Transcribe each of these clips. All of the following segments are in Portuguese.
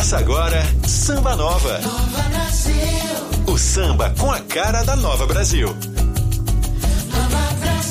Começa agora Samba Nova. Nova Brasil. O samba com a cara da Nova Brasil. Nova Brasil.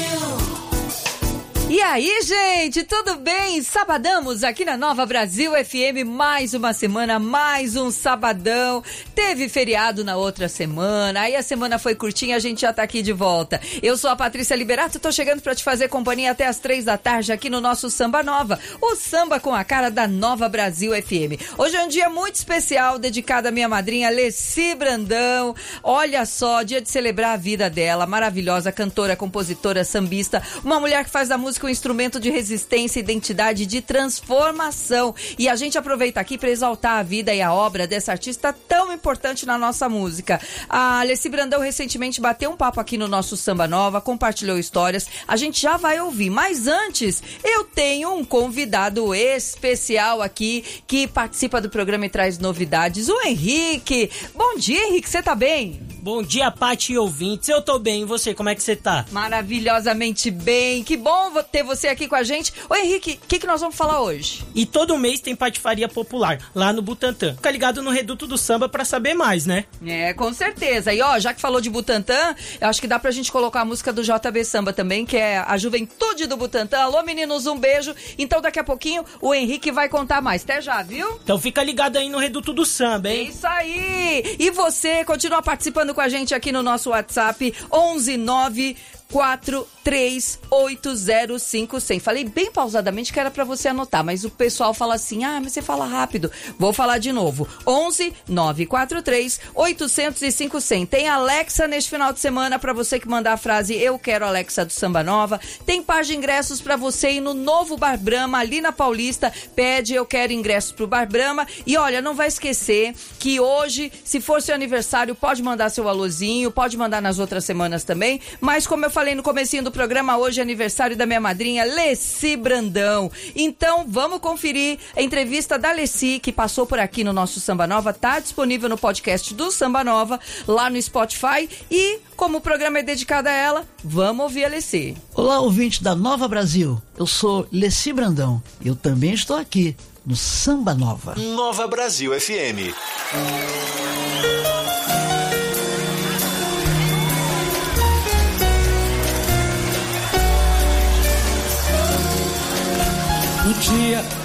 E aí, gente, tudo bem? Sabadamos aqui na Nova Brasil FM, mais uma semana, mais um sabadão. Teve feriado na outra semana, aí a semana foi curtinha, a gente já tá aqui de volta. Eu sou a Patrícia Liberato, tô chegando pra te fazer companhia até as 3 da tarde aqui no nosso Samba Nova, o samba com a cara da Nova Brasil FM. Hoje é um dia muito especial, dedicado à minha madrinha Leci Brandão. Olha só, dia de celebrar a vida dela, maravilhosa cantora, compositora, sambista, uma mulher que faz da música um instrumento de resistência, identidade, de transformação. E a gente aproveita aqui para exaltar a vida e a obra dessa artista tão importante na nossa música. A Leci Brandão recentemente bateu um papo aqui no nosso Samba Nova, compartilhou histórias. A gente já vai ouvir, mas antes eu tenho um convidado especial aqui que participa do programa e traz novidades, o Henrique. Bom dia, Henrique, você tá bem? Bom dia, Paty e ouvintes. Eu tô bem, e você, como é que você tá? Maravilhosamente bem, que bom ter você aqui com a gente. Ô Henrique, o que nós vamos falar hoje? E todo mês tem patifaria popular, lá no Butantã. Fica ligado no Reduto do Samba pra saber mais, né? É, com certeza. E ó, já que falou de Butantã, eu acho que dá pra gente colocar a música do JB Samba também, que é a juventude do Butantã. Alô, meninos, um beijo. Então daqui a pouquinho o Henrique vai contar mais. Até já, viu? Então fica ligado aí no Reduto do Samba, hein? É isso aí! E você continua participando com a gente aqui no nosso WhatsApp 11943805100. Falei bem pausadamente que era pra você anotar, mas o pessoal fala assim, mas você fala rápido. Vou falar de novo. 11943805100. Tem Alexa neste final de semana pra você que mandar a frase Eu Quero Alexa do Samba Nova. Tem par de ingressos pra você ir no novo Bar Brahma, ali na Paulista. Pede Eu Quero ingressos pro Bar Brahma. E olha, não vai esquecer que hoje, se for seu aniversário, pode mandar seu alôzinho, pode mandar nas outras semanas também. Mas como eu falei no comecinho do programa, hoje é aniversário da minha madrinha Leci Brandão. Então vamos conferir a entrevista da Leci, que passou por aqui no nosso Samba Nova. Tá disponível no podcast do Samba Nova, lá no Spotify. E como o programa é dedicado a ela, vamos ouvir a Leci. Olá, ouvinte da Nova Brasil. Eu sou Leci Brandão. Eu também estou aqui no Samba Nova. Nova Brasil FM. Um dia